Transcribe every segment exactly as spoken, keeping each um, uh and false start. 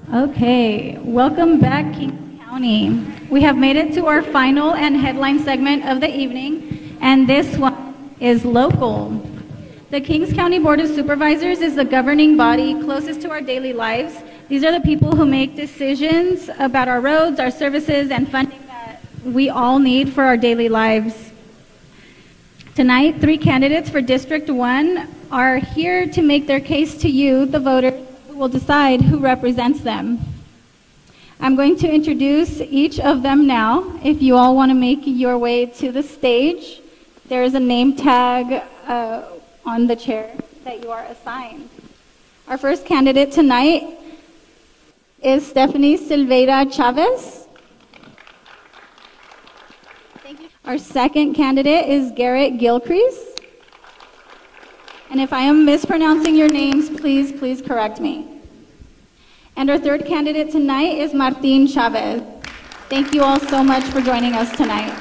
Okay, welcome back, Kings County. We have made it to our final and headline segment of the evening, and this one is local. The Kings County Board of Supervisors is the governing body closest to our daily lives. These are the people who make decisions about our roads, our services, and funding that we all need for our daily lives. Tonight, three candidates for District one are here to make their case to you, the voters, who will decide who represents them. I'm going to introduce each of them now. If you all want to make your way to the stage, there is a name tag uh, on the chair that you are assigned. Our first candidate tonight is Stephanie Silveira Chavez. Thank you. Our second candidate is Garrett Gilcrease. And if I am mispronouncing your names, please, please correct me. And our third candidate tonight is Martin Chavez. Thank you all so much for joining us tonight.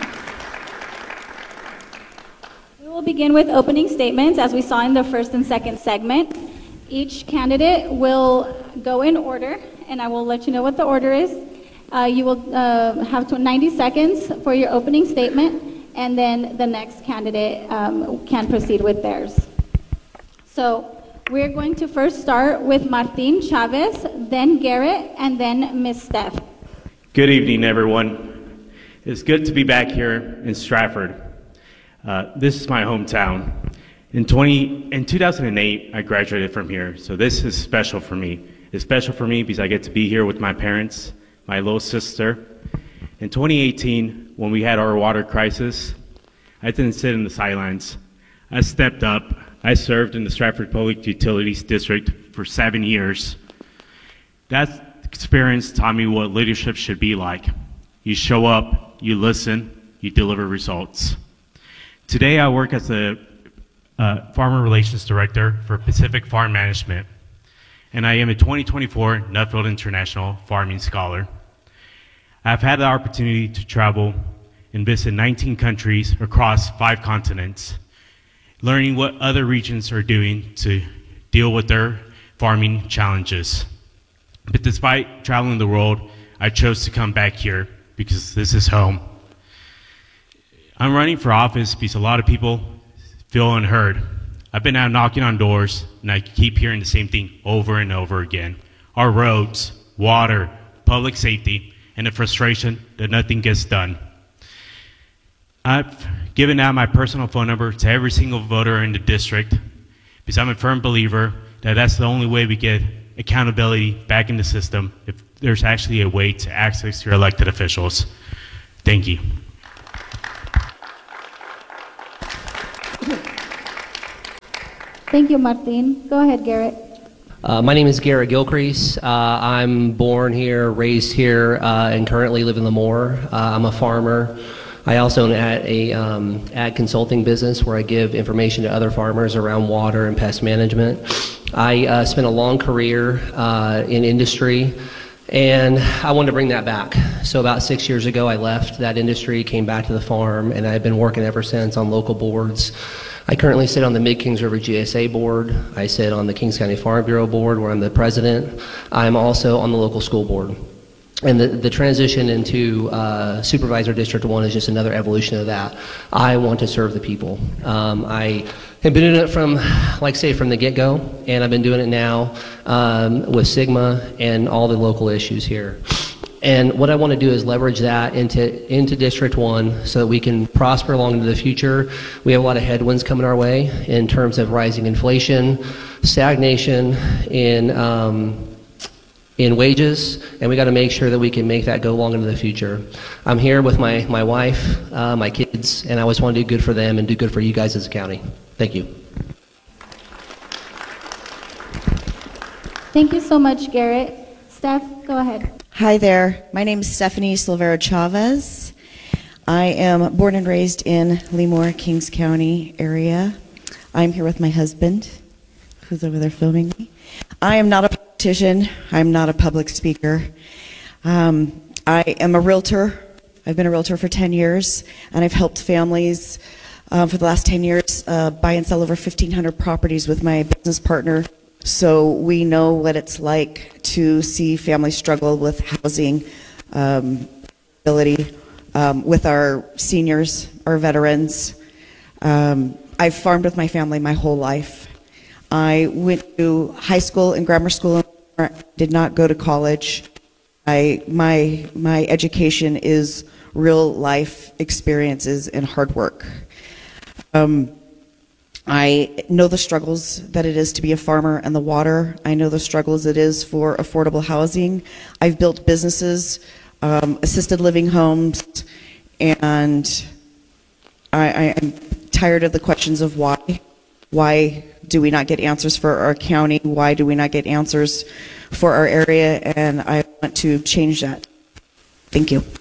We will begin with opening statements, as we saw in the first and second segment. Each candidate will go in order, and I will let you know what the order is. Uh, you will uh, have ninety seconds for your opening statement, and then the next candidate um, can proceed with theirs. So we're going to first start with Martin Chavez, then Garrett, and then Miz Steph. Good evening, everyone. It's good to be back here in Stratford. Uh, this is my hometown. In, twenty, in two thousand eight, I graduated from here, so this is special for me. It's special for me because I get to be here with my parents, my little sister. In twenty eighteen, when we had our water crisis, I didn't sit in the sidelines. I stepped up. I served in the Stratford Public Utilities District for seven years. That experience taught me what leadership should be like. You show up, you listen, you deliver results. Today I work as a uh, Farmer Relations Director for Pacific Farm Management, and I am a twenty twenty-four Nuffield International Farming Scholar. I've had the opportunity to travel and visit nineteen countries across five continents, learning what other regions are doing to deal with their farming challenges. But despite traveling the world, I chose to come back here because this is home. I'm running for office because a lot of people feel unheard. I've been out knocking on doors, and I keep hearing the same thing over and over again. Our roads, water, public safety, and the frustration that nothing gets done. I've given out my personal phone number to every single voter in the district because I'm a firm believer that that's the only way we get accountability back in the system, if there's actually a way to access your elected officials. Thank you. Thank you, Martin. Go ahead, Garrett. Uh, my name is Garrett Gilcrease. Uh, I'm born here, raised here, uh, and currently live in Lemoore. Uh, I'm a farmer. I also own at a um, ag consulting business where I give information to other farmers around water and pest management. I uh, spent a long career uh, in industry, and I wanted to bring that back. So about six years ago, I left that industry, came back to the farm, and I've been working ever since on local boards. I currently sit on the Mid-Kings River G S A board. I sit on the Kings County Farm Bureau board, where I'm the president. I'm also on the local school board. And the, the transition into uh, Supervisor District one is just another evolution of that. I want to serve the people. Um, I have been doing it from, like say, from the get-go, and I've been doing it now um, with Sigma and all the local issues here. And what I want to do is leverage that into, into District one so that we can prosper along into the future. We have a lot of headwinds coming our way in terms of rising inflation, stagnation in um, in wages, and we got to make sure that we can make that go long into the future. I'm here with my, my wife, uh, my kids, and I always want to do good for them and do good for you guys as a county. Thank you. Thank you so much, Garrett. Steph, go ahead. Hi there. My name is Stephanie Silveira Chavez. I am born and raised in Lemoore, Kings County area. I'm here with my husband, who's over there filming me. I am not a politician. I'm not a public speaker. Um, I am a realtor. I've been a realtor for ten years, and I've helped families uh, for the last ten years uh, buy and sell over fifteen hundred properties with my business partner, So we know what it's like to see families struggle with housing, um, ability, um, with our seniors, our veterans. Um, I've farmed with my family my whole life. I went to high school and grammar school, did not go to college. I, my, my education is real life experiences and hard work. Um, I know the struggles that it is to be a farmer and the water. I know the struggles it is for affordable housing. I've built businesses, um, assisted living homes, and I, I am tired of the questions of why. Why do we not get answers for our county? Why do we not get answers for our area? And I want to change that. Thank you.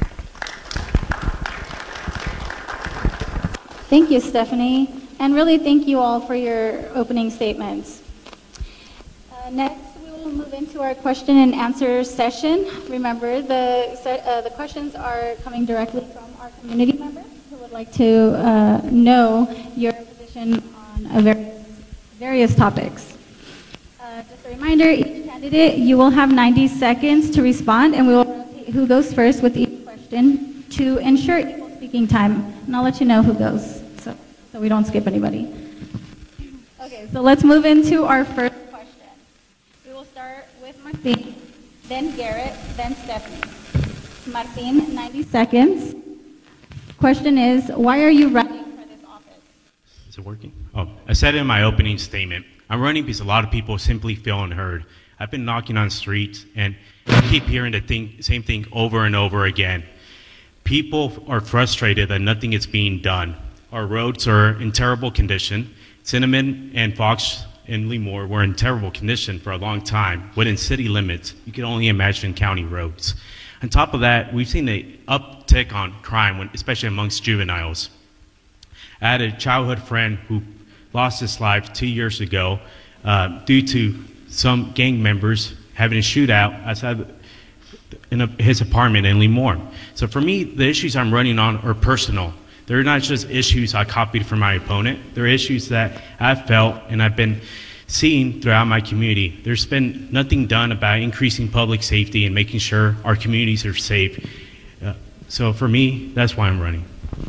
Thank you, Stephanie. And really thank you all for your opening statements. Uh, next, we will move into our question and answer session. Remember, the, uh, the questions are coming directly from our community members who would like to uh, know your position on a various, various topics. Uh, just a reminder, each candidate, you will have ninety seconds to respond, and we will rotate who goes first with each question to ensure equal speaking time. And I'll let you know who goes, so, so we don't skip anybody. Okay, so let's move into our first question. We will start with Martin, then Garrett, then Stephanie. Martin, ninety seconds. Question is, why are you running for this office? Is it working? Oh, I said it in my opening statement. I'm running because a lot of people simply feel unheard. I've been knocking on streets, and I keep hearing the thing, same thing over and over again. People are frustrated that nothing is being done. Our roads are in terrible condition. Cinnamon and Fox and Lemoore were in terrible condition for a long time. Within city limits, you can only imagine county roads. On top of that, we've seen an uptick on crime, when, especially amongst juveniles. I had a childhood friend who lost his life two years ago uh, due to some gang members having a shootout outside in a, his apartment in Lemoore. So for me, the issues I'm running on are personal. They're not just issues I copied from my opponent. They're issues that I've felt and I've been seeing throughout my community. There's been nothing done about increasing public safety and making sure our communities are safe. Uh, so for me, that's why I'm running.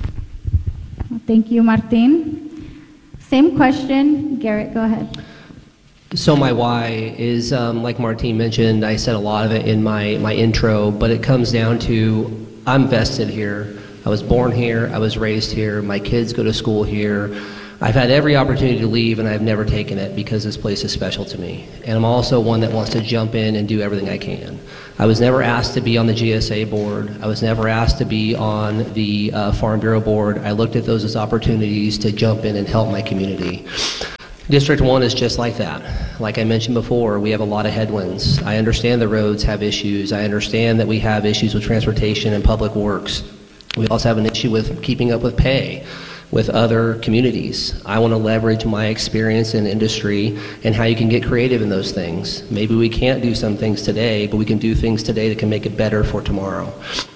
Thank you, Martin. Same question. Garrett, go ahead. So my why is, um, like Martine mentioned, I said a lot of it in my, my intro, but it comes down to I'm vested here. I was born here. I was raised here. My kids go to school here. I've had every opportunity to leave, and I've never taken it because this place is special to me. And I'm also one that wants to jump in and do everything I can. I was never asked to be on the G S A board. I was never asked to be on the uh, Farm Bureau board. I looked at those as opportunities to jump in and help my community. District one is just like that. Like I mentioned before, we have a lot of headwinds. I understand the roads have issues. I understand that we have issues with transportation and public works. We also have an issue with keeping up with pay with other communities. I want to leverage my experience in industry and how you can get creative in those things. Maybe we can't do some things today, but we can do things today that can make it better for tomorrow.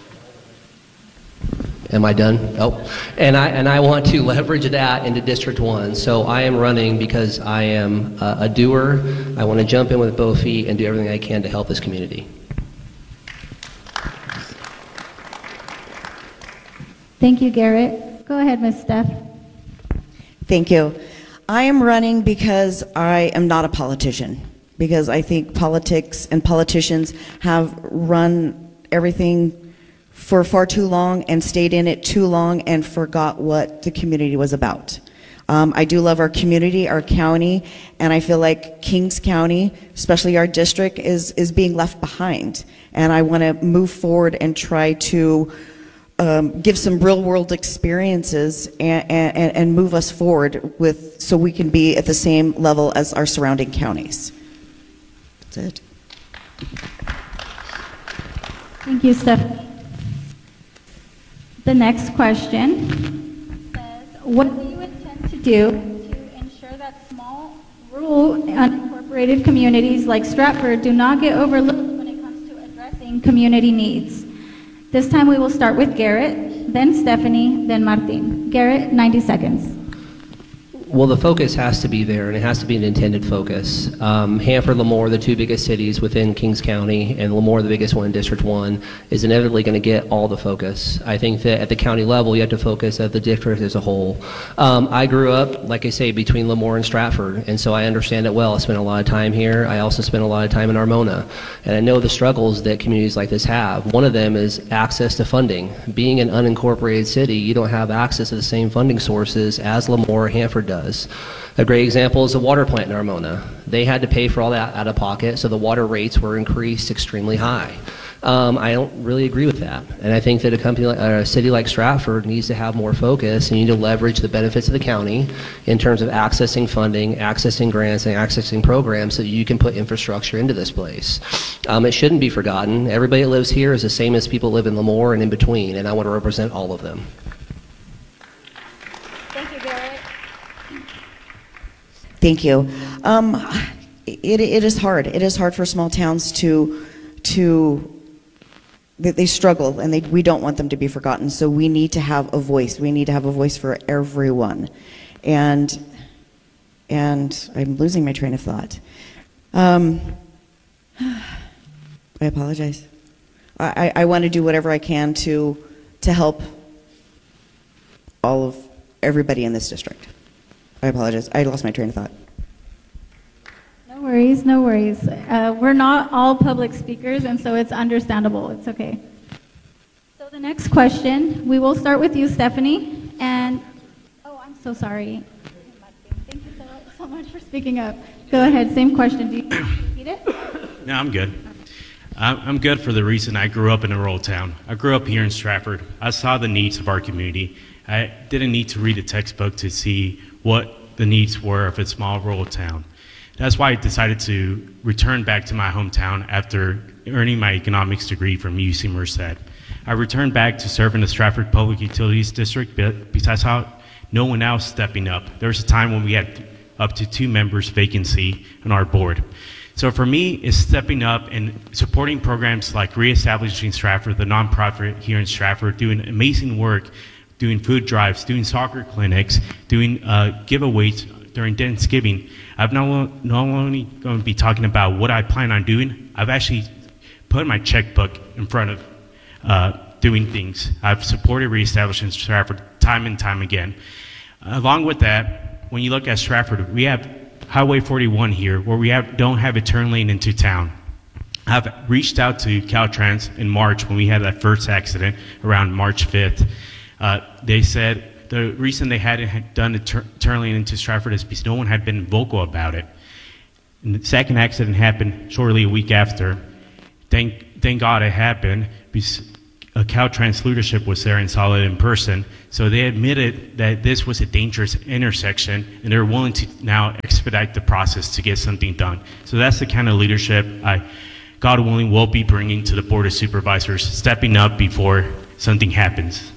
Am I done? Oh, and I and I want to leverage that into District one. So I am running because I am a, a doer. I want to jump in with both feet and do everything I can to help this community. Thank you, Garrett. Go ahead, Miz Steph. Thank you. I am running because I am not a politician, because I think politics and politicians have run everything for far too long and stayed in it too long and forgot what the community was about. Um, I do love our community, our county, and I feel like Kings County, especially our district, is, is being left behind. And I want to move forward and try to Um, give some real world experiences and, and, and move us forward with, so we can be at the same level as our surrounding counties. That's it. Thank you, Steph. The next question says, what do you intend to do to ensure that small, rural, unincorporated communities like Stratford do not get overlooked when it comes to addressing community needs? This time we will start with Garrett, then Stephanie, then Martin. Garrett, ninety seconds. Well, the focus has to be there, and it has to be an intended focus. Um, Hanford, Lemoore, the two biggest cities within Kings County, and Lemoore, the biggest one in District one, is inevitably going to get all the focus. I think that at the county level, you have to focus at the district as a whole. Um, I grew up, like I say, between Lemoore and Stratford, and so I understand it well. I spent a lot of time here. I also spent a lot of time in Armona, and I know the struggles that communities like this have. One of them is access to funding. Being an unincorporated city, you don't have access to the same funding sources as Lemoore or Hanford does. A great example is the water plant in Armona. They had to pay for all that out of pocket, so the water rates were increased extremely high. Um, I don't really agree with that, and I think that a company, like, or a city like Stratford needs to have more focus, and you need to leverage the benefits of the county in terms of accessing funding, accessing grants, and accessing programs so that you can put infrastructure into this place. Um, it shouldn't be forgotten. Everybody that lives here is the same as people live in Lemoore and in between, and I want to represent all of them. Thank you, Garrett. Thank you. Um, it, it is hard. It is hard for small towns to, to they, they struggle, and they, we don't want them to be forgotten. So we need to have a voice. We need to have a voice for everyone. And, and I'm losing my train of thought. Um, I apologize. I, I want to do whatever I can to, to help all of everybody in this district. I apologize. I lost my train of thought. No worries, no worries. Uh, we're not all public speakers, and so it's understandable. It's okay. So the next question, we will start with you, Stephanie. And, oh, I'm so sorry. Thank you so, so much for speaking up. Go ahead, same question. Do you need to repeat it? No, I'm good. I'm I'm good for the reason I grew up in a rural town. I grew up here in Stratford. I saw the needs of our community. I didn't need to read a textbook to see what the needs were of a small rural town. That's why I decided to return back to my hometown after earning my economics degree from U C Merced. I returned back to serve in the Stratford Public Utilities District because I saw no one else stepping up. There was a time when we had up to two members vacancy on our board. So for me, it's stepping up and supporting programs like Reestablishing Stratford, the nonprofit here in Stratford, doing amazing work, doing food drives, doing soccer clinics, doing uh, giveaways during Thanksgiving. I've not, not only going to be talking about what I plan on doing, I've actually put my checkbook in front of uh, doing things. I've supported Reestablishing Stratford time and time again. Along with that, when you look at Stratford, we have Highway forty-one here, where we have, don't have a turn lane into town. I've reached out to Caltrans in March when we had that first accident around March fifth. Uh, they said the reason they hadn't done a tur turn lane into Stratford is because no one had been vocal about it. And the second accident happened shortly a week after. Thank, thank God it happened because uh, Caltrans leadership was there and saw it in person. So they admitted that this was a dangerous intersection, and they're willing to now expedite the process to get something done. So that's the kind of leadership I, God willing, will be bringing to the Board of Supervisors, stepping up before something happens.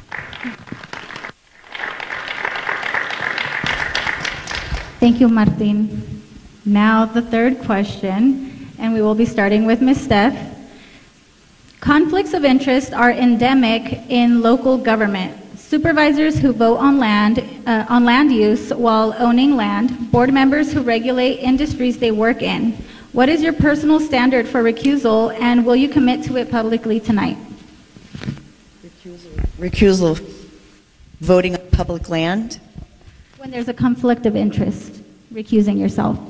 Thank you, Martin. Now the third question, and we will be starting with Miz Steph. Conflicts of interest are endemic in local government. Supervisors who vote on land, uh, on land use while owning land, board members who regulate industries they work in. What is your personal standard for recusal, and will you commit to it publicly tonight? Recusal. Recusal. Voting on public land? When there's a conflict of interest, recusing yourself.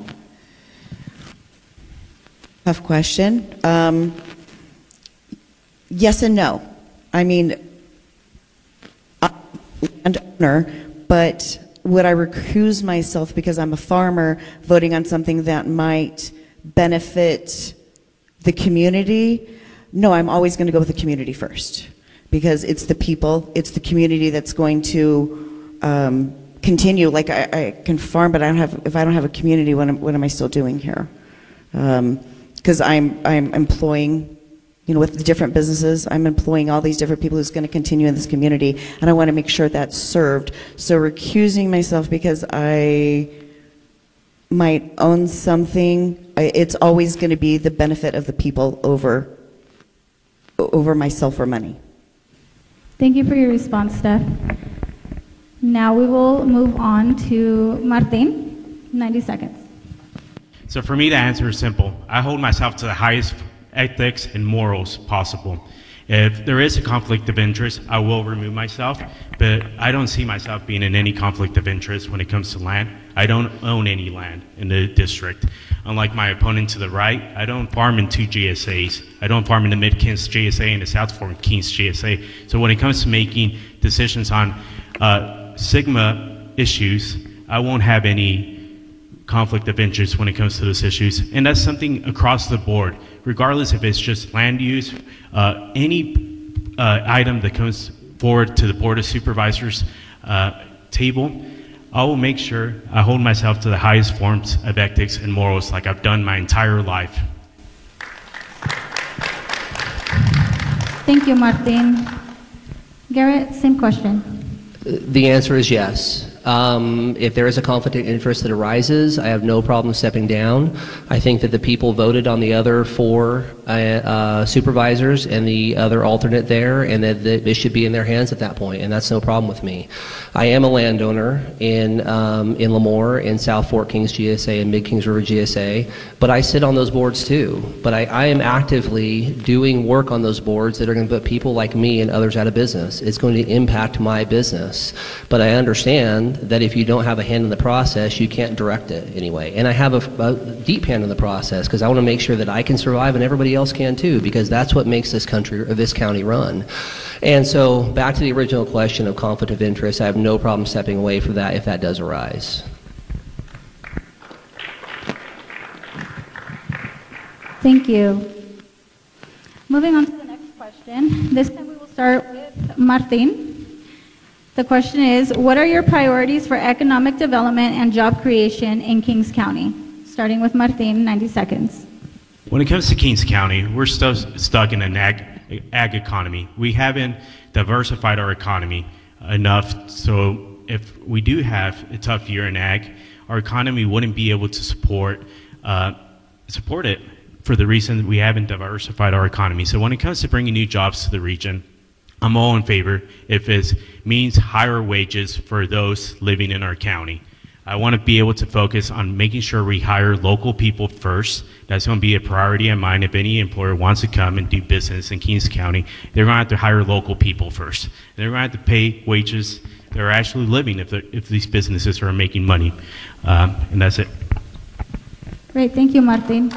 Tough question. Um, yes and no. I mean, I'm a landowner, but would I recuse myself because I'm a farmer voting on something that might benefit the community? No, I'm always going to go with the community first, because it's the people, it's the community that's going to um, continue. Like I, I can farm, but I don't have. If I don't have a community, what am, what am I still doing here? Because um, I'm I'm employing, you know, with the different businesses, I'm employing all these different people who's going to continue in this community, and I want to make sure that's served. So recusing myself because I might own something, I, it's always going to be the benefit of the people over over myself or money. Thank you for your response, Steph. Now we will move on to Martin, ninety seconds. So for me, the answer is simple. I hold myself to the highest ethics and morals possible. If there is a conflict of interest, I will remove myself, but I don't see myself being in any conflict of interest when it comes to land. I don't own any land in the district. Unlike my opponent to the right, I don't farm in two G S As. I don't farm in the Mid-Kings G S A and the South Fork Kings G S A. So when it comes to making decisions on uh, Sigma issues, I won't have any conflict of interest when it comes to those issues. And that's something across the board, regardless if it's just land use, uh, any uh, item that comes forward to the Board of Supervisors uh, table, I will make sure I hold myself to the highest forms of ethics and morals like I've done my entire life. Thank you, Martin. Garrett, same question. The answer is yes. Um, if there is a conflict of interest that arises, I have no problem stepping down. I think that the people voted on the other four uh, uh, supervisors and the other alternate there, and that, that it should be in their hands at that point, and that's no problem with me. I am a landowner in um, in Lemoore, in South Fork Kings G S A and Mid Kings River G S A, but I sit on those boards too. But I, I am actively doing work on those boards that are going to put people like me and others out of business. It's going to impact my business, but I understand that if you don't have a hand in the process, you can't direct it anyway. And I have a, a deep hand in the process because I want to make sure that I can survive and everybody else can too, because that's what makes this country or this county run. And so back to the original question of conflict of interest, I have no problem stepping away from that if that does arise. Thank you. Moving on to the next question. This time we will start with Martin. The question is, what are your priorities for economic development and job creation in Kings County? Starting with Martin, ninety seconds. When it comes to Kings County, we're still stuck in an ag, ag economy. We haven't diversified our economy enough, so if we do have a tough year in ag, our economy wouldn't be able to support uh, support it for the reason that we haven't diversified our economy. So when it comes to bringing new jobs to the region, I'm all in favor if it means higher wages for those living in our county. I want to be able to focus on making sure we hire local people first. That's going to be a priority of mine. If any employer wants to come and do business in Kings County, they're going to have to hire local people first. They're going to have to pay wages that are actually living if, if these businesses are making money. Um, and that's it. Great, thank you, Martin.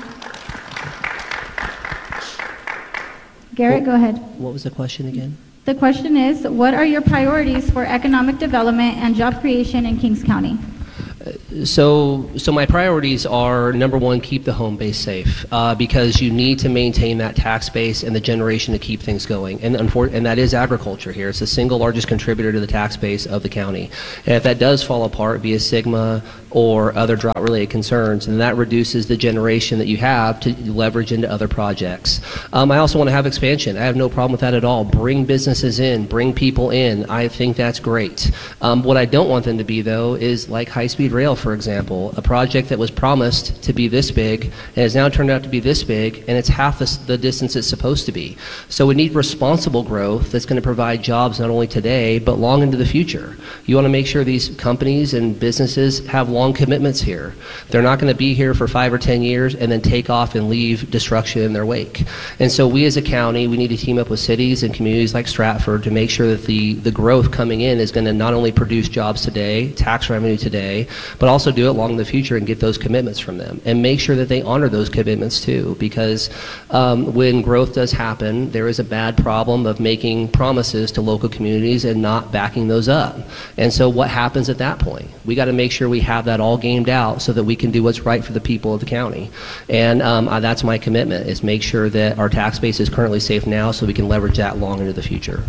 Garrett, go ahead. What was the question again? The question is, what are your priorities for economic development and job creation in Kings County? So, so my priorities are, number one, keep the home base safe, uh, because you need to maintain that tax base and the generation to keep things going. And, unfor- and that is agriculture here. It's the single largest contributor to the tax base of the county. And if that does fall apart via Sigma or other drought-related concerns, then that reduces the generation that you have to leverage into other projects. Um, I also want to have expansion. I have no problem with that at all. Bring businesses in, bring people in. I think that's great. Um, what I don't want them to be, though, is like high-speed rail, for example, a project that was promised to be this big and has now turned out to be this big, and it's half the, the distance it's supposed to be. So we need responsible growth that's going to provide jobs not only today, but long into the future. You want to make sure these companies and businesses have long commitments here. They're not going to be here for five or ten years and then take off and leave destruction in their wake. And so we as a county, we need to team up with cities and communities like Stratford to make sure that the, the growth coming in is going to not only produce jobs today, tax revenue today, but also do it long in the future and get those commitments from them and make sure that they honor those commitments too, because um, when growth does happen, there is a bad problem of making promises to local communities and not backing those up. And so what happens at that point? We got to make sure we have that all gamed out so that we can do what's right for the people of the county. And um, uh, that's my commitment, is make sure that our tax base is currently safe now so we can leverage that long into the future.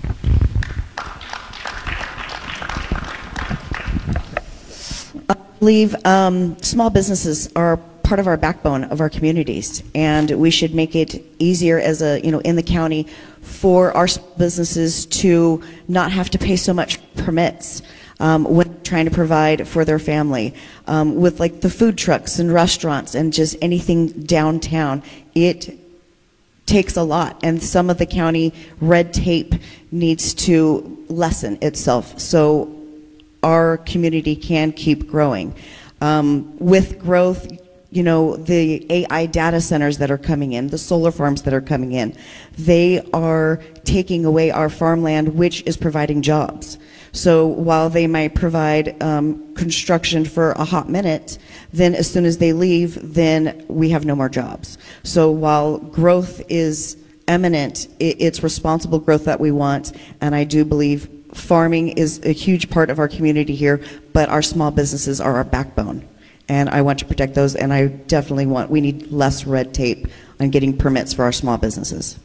I believe um, small businesses are part of our backbone of our communities, and we should make it easier as a, you know, in the county for our businesses to not have to pay so much permits um, when trying to provide for their family. Um, with like the food trucks and restaurants and just anything downtown, it takes a lot, and some of the county red tape needs to lessen itself. So our community can keep growing. Um, with growth, you know, the A I data centers that are coming in, the solar farms that are coming in, they are taking away our farmland, which is providing jobs. So while they might provide um, construction for a hot minute, then as soon as they leave, then we have no more jobs. So while growth is eminent, it, it's responsible growth that we want, and I do believe farming is a huge part of our community here, but our small businesses are our backbone. And I want to protect those, and I definitely want, we need less red tape on getting permits for our small businesses.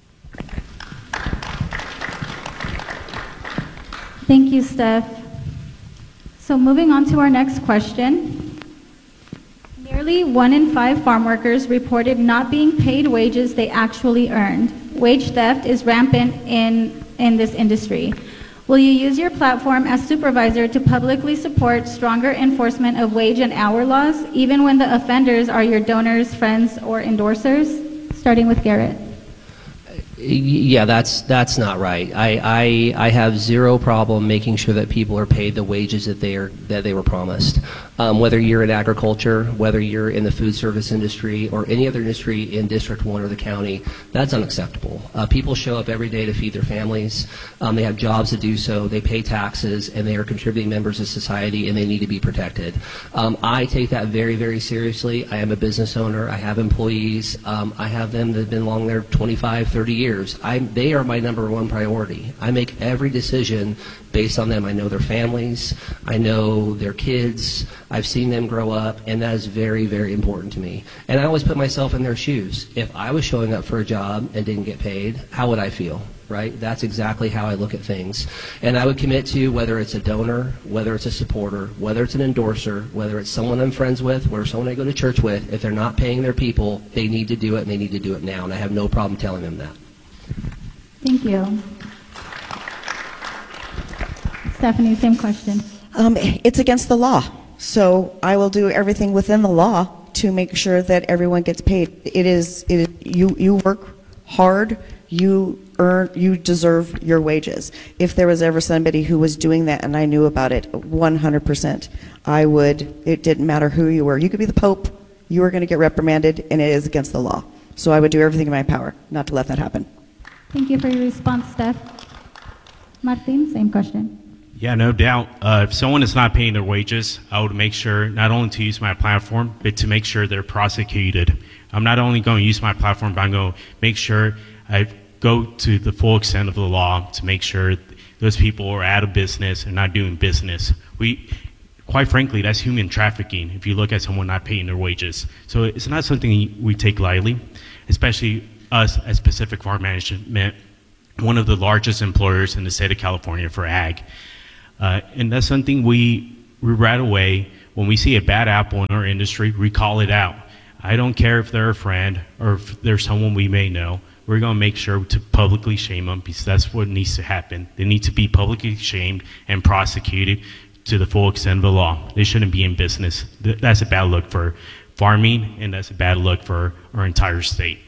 Thank you, Steph. So moving on to our next question. Nearly one in five farm workers reported not being paid wages they actually earned. Wage theft is rampant in, in this industry. Will you use your platform as supervisor to publicly support stronger enforcement of wage and hour laws, even when the offenders are your donors, friends, or endorsers? Starting with Garrett. Yeah, that's that's not right. I, I I have zero problem making sure that people are paid the wages that they are that they were promised. Um, whether you're in agriculture, whether you're in the food service industry, or any other industry in District One or the county, that's unacceptable. Uh, people show up every day to feed their families. Um, they have jobs to do so. They pay taxes, and they are contributing members of society, and they need to be protected. Um, I take that very, very seriously. I am a business owner. I have employees. Um, I have them that have been along there twenty-five, thirty years. I, they are my number one priority. I make every decision based on them. I know their families. I know their kids. I've seen them grow up, and that is very, very important to me. And I always put myself in their shoes. If I was showing up for a job and didn't get paid, how would I feel? Right? That's exactly how I look at things. And I would commit to, whether it's a donor, whether it's a supporter, whether it's an endorser, whether it's someone I'm friends with, or someone I go to church with, if they're not paying their people, they need to do it, and they need to do it now. And I have no problem telling them that. Thank you. Stephanie, same question. Um, it's against the law. So I will do everything within the law to make sure that everyone gets paid. It is, it is you, you work hard, you earn, you deserve your wages. If there was ever somebody who was doing that and I knew about it, one hundred percent, I would, it didn't matter who you were. You could be the Pope, you were going to get reprimanded, and it is against the law. So I would do everything in my power not to let that happen. Thank you for your response, Steph. Martin, same question. Yeah, no doubt. Uh, if someone is not paying their wages, I would make sure not only to use my platform, but to make sure they're prosecuted. I'm not only going to use my platform, but I'm going to make sure I go to the full extent of the law to make sure those people are out of business and not doing business. We, quite frankly, that's human trafficking if you look at someone not paying their wages. So it's not something we take lightly, especially us as Pacific Farm Management, one of the largest employers in the state of California for ag. Uh, and that's something we, we right away, when we see a bad apple in our industry, we call it out. I don't care if they're a friend or if they're someone we may know. We're going to make sure to publicly shame them, because that's what needs to happen. They need to be publicly shamed and prosecuted to the full extent of the law. They shouldn't be in business. That's a bad look for farming, and that's a bad look for our entire state.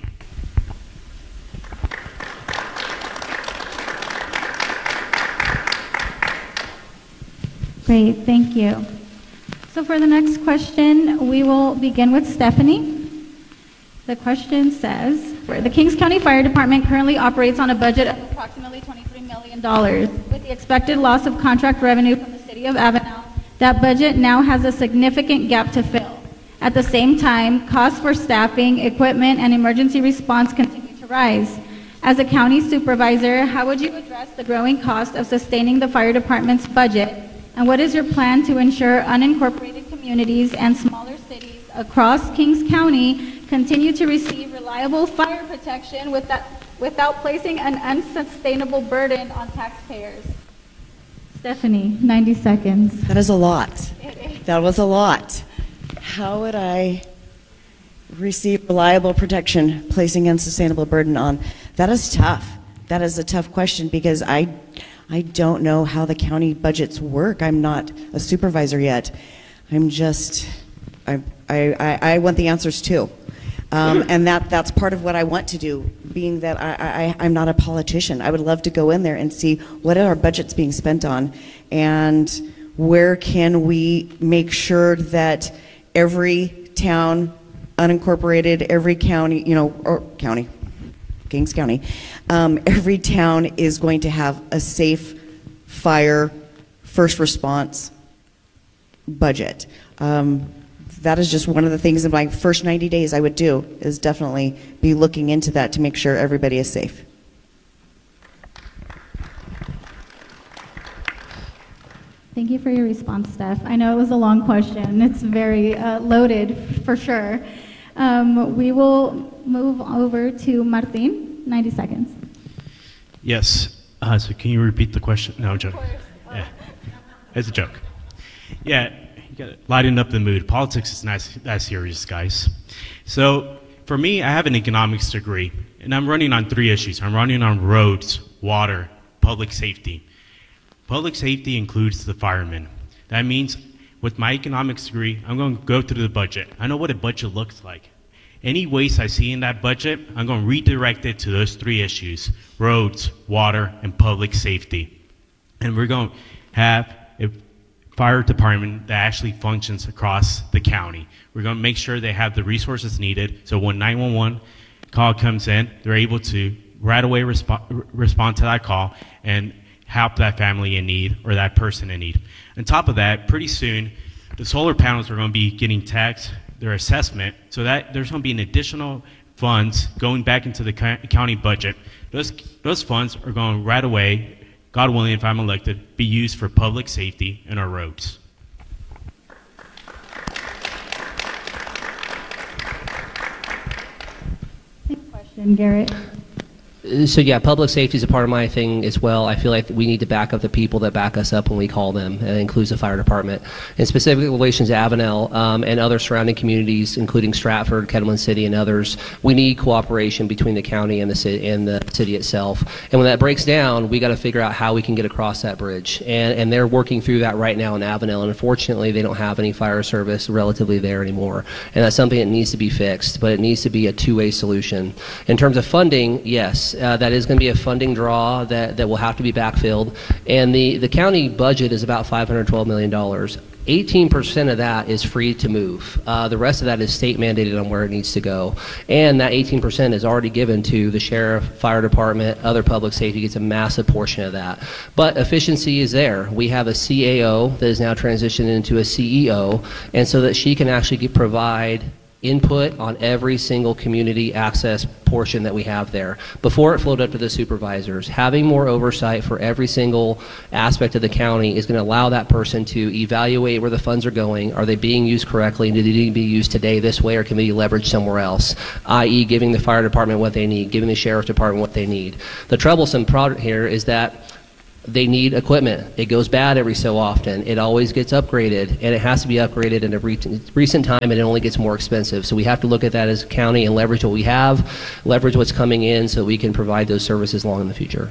Great, thank you. So for the next question, we will begin with Stephanie. The question says, the Kings County Fire Department currently operates on a budget of approximately twenty-three million dollars. With the expected loss of contract revenue from the city of Avenal, that budget now has a significant gap to fill. At the same time, costs for staffing, equipment, and emergency response continue to rise. As a county supervisor, how would you address the growing cost of sustaining the fire department's budget? And what is your plan to ensure unincorporated communities and smaller cities across Kings County continue to receive reliable fire protection without, without placing an unsustainable burden on taxpayers? Stephanie, ninety seconds. That is a lot. That was a lot. How would I receive reliable protection, placing unsustainable burden on? That is tough. That is a tough question, because I I don't know how the county budgets work. I'm not a supervisor yet. I'm just, I, I, I want the answers too. Um, and that, that's part of what I want to do, being that I, I, I'm not a politician. I would love to go in there and see what are our budgets being spent on, and where can we make sure that every town, unincorporated, every county, you know, or county, Kings County, um, every town is going to have a safe fire first response budget. Um, that is just one of the things in my first ninety days I would do, is definitely be looking into that to make sure everybody is safe. Thank you for your response, Steph. I know it was a long question. It's very uh, loaded, for sure. Um, we will move over to Martin, ninety seconds. Yes. Uh, so can you repeat the question? No, I'm joking. Yeah. It's a joke. Yeah, you got to lighten up the mood. Politics is not that serious, guys. So for me, I have an economics degree, and I'm running on three issues. I'm running on roads, water, public safety. Public safety includes the firemen. That means with my economics degree, I'm going to go through the budget. I know what a budget looks like. Any waste I see in that budget, I'm going to redirect it to those three issues: roads, water, and public safety. And we're going to have a fire department that actually functions across the county. We're going to make sure they have the resources needed, so when nine one one call comes in, they're able to right away resp- respond to that call and help that family in need or that person in need. On top of that, pretty soon, the solar panels are going to be getting taxed, their assessment, so that there's going to be an additional funds going back into the county budget. Those, those funds are going right away, God willing, if I'm elected, be used for public safety and our roads. Same question, Garrett. So yeah, public safety is a part of my thing as well. I feel like we need to back up the people that back us up when we call them, and it includes the fire department. And specifically in relation to Avenel um, and other surrounding communities, including Stratford, Kettleman City, and others, we need cooperation between the county and the city, and the city itself. And when that breaks down, we got to figure out how we can get across that bridge. And, and they're working through that right now in Avenel, and unfortunately they don't have any fire service relatively there anymore. And that's something that needs to be fixed, but it needs to be a two-way solution. In terms of funding, yes, Uh, that is going to be a funding draw that, that will have to be backfilled. And the, the county budget is about five hundred twelve million dollars. eighteen percent of that is free to move. Uh, the rest of that is state mandated on where it needs to go. And that eighteen percent is already given to the sheriff, fire department, other public safety gets a massive portion of that. But efficiency is there. We have a C A O that is now transitioned into a C E O, and so that she can actually get, provide input on every single community access portion that we have there. Before it flowed up to the supervisors, having more oversight for every single aspect of the county is going to allow that person to evaluate where the funds are going. Are they being used correctly? And do they need to be used today this way, or can they be leveraged somewhere else? that is giving the fire department what they need, giving the sheriff's department what they need. The troublesome product here is that they need equipment. It goes bad every so often. It always gets upgraded, and it has to be upgraded in a re- recent time, and it only gets more expensive. So we have to look at that as a county and leverage what we have, leverage what's coming in so we can provide those services long in the future.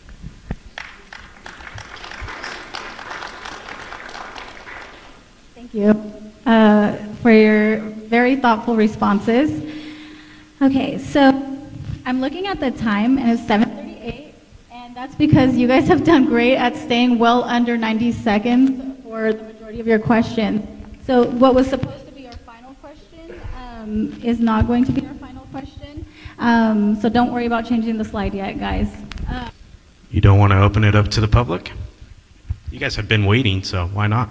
Thank you uh, for your very thoughtful responses. Okay, so I'm looking at the time, and it's seven thirty-eight. And that's because you guys have done great at staying well under ninety seconds for the majority of your questions. So what was supposed to be our final question um, is not going to be our final question. Um, so don't worry about changing the slide yet, guys. Uh, You don't want to open it up to the public? You guys have been waiting, so why not?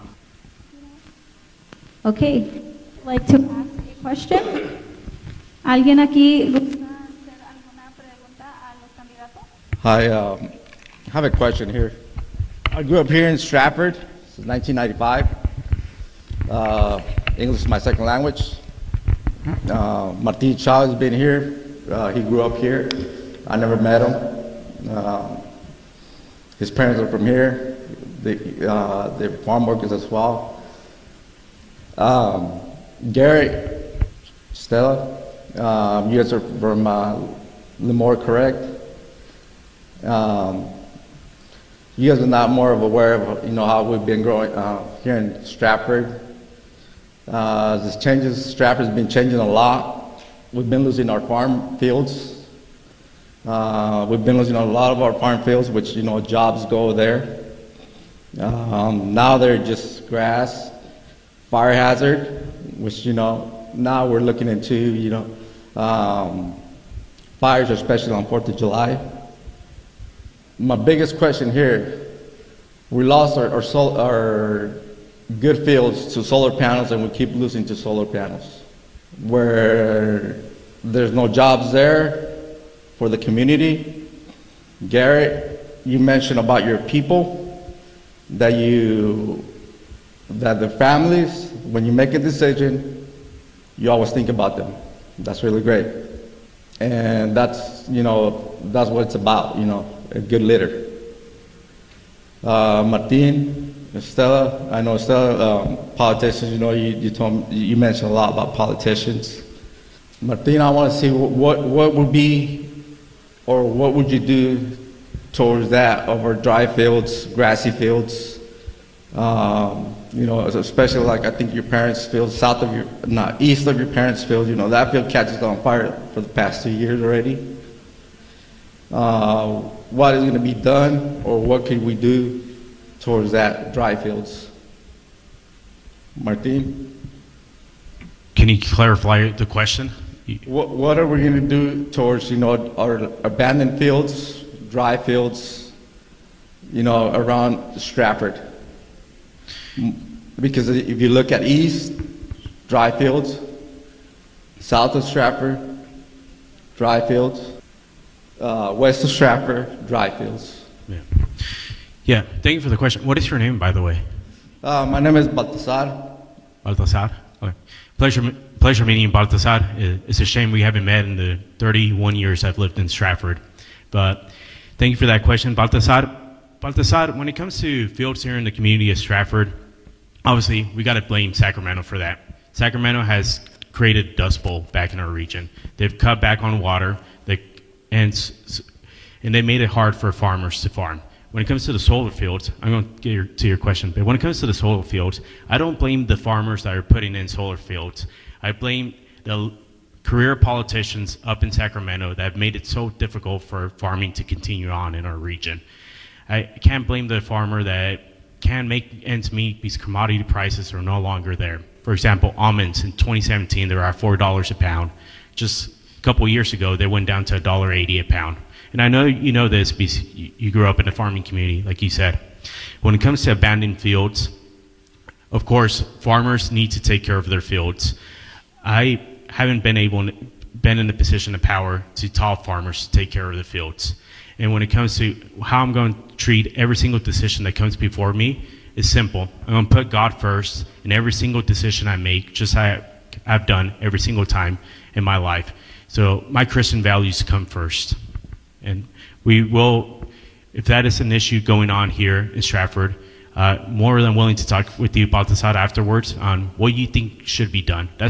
okay, I'd like to ask a question. ¿Alguien aquí gusta hacer alguna pregunta a los candidatos? Hi, um, I have a question here. I grew up here in Stratford since nineteen ninety-five. Uh, English is my second language. Uh, Martin Chavez has been here. Uh, he grew up here. I never met him. Uh, his parents are from here. They, uh, they're farm workers as well. Um, Garrett, Stella, um, you guys are from uh, Lemoore, correct? Um, you guys are not more of aware of, you know, how we've been growing uh, here in Stratford. Uh, this changes, Stratford's been changing a lot. We've been losing our farm fields. Uh, we've been losing a lot of our farm fields, which, you know, jobs go there. Um, now they're just grass, fire hazard, which, you know, now we're looking into, you know, um, fires, especially on fourth of July. My biggest question here, we lost our, our, sol our good fields to solar panels, and we keep losing to solar panels, where there's no jobs there for the community. Garrett, you mentioned about your people, that you, that the families, when you make a decision, you always think about them. That's really great. And that's, you know, that's what it's about, you know, a good leader. Uh, Martin, Estella, I know Estella, um, politicians, you know, you, you told me, you mentioned a lot about politicians. Martin, I want to see what, what would be, or what would you do towards that over dry fields, grassy fields, um, you know, especially like I think your parents' field, south of your, not east of your parents' field, you know, that field catches on fire for the past two years already. Uh, what is going to be done, or what could we do towards that dry fields? Martin? Can you clarify the question? What, what are we going to do towards, you know, our abandoned fields, dry fields, you know, around Stratford? Because if you look at east, dry fields, south of Stratford, dry fields, uh, west of Stratford, dry fields. Yeah. Yeah, thank you for the question. What is your name, by the way? Uh, my name is Baltasar. Baltasar? Okay. Pleasure, pleasure meeting you, Baltasar. It's a shame we haven't met in the thirty-one years I've lived in Stratford. But thank you for that question, Baltasar. Baltasar, when it comes to fields here in the community of Stratford, obviously we got to blame Sacramento for that. Sacramento has created Dust Bowl back in our region. They've cut back on water, they, and, and they made it hard for farmers to farm. When it comes to the solar fields, I'm going to get your, to your question, but when it comes to the solar fields, I don't blame the farmers that are putting in solar fields. I blame the career politicians up in Sacramento that have made it so difficult for farming to continue on in our region. I can't blame the farmer that can't make ends meet because commodity prices are no longer there. For example, almonds in twenty seventeen, they were at four dollars a pound. Just a couple of years ago, they went down to one dollar eighty a pound. And I know you know this because you grew up in a farming community, like you said. When it comes to abandoned fields, of course, farmers need to take care of their fields. I haven't been able, been in a position of power to tell farmers to take care of the fields. And when it comes to how I'm going to treat every single decision that comes before me, it's simple. I'm going to put God first in every single decision I make, just like I've done every single time in my life. So my Christian values come first. And we will, if that is an issue going on here in Stratford, uh, more than willing to talk with you about this out afterwards on what you think should be done. That's